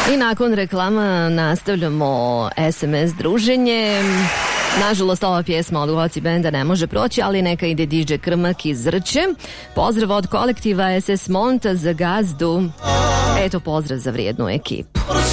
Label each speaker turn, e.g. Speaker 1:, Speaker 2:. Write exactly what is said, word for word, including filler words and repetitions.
Speaker 1: I nakon reklama nastavljamo es em es druženje. Nažalost, ova pjesma od Goci benda ne može proći, ali neka ide di džej Krmak iz Zrče. Pozdrav od kolektiva es es Monta za gazdu. Eto, pozdrav za vrijednu ekipu.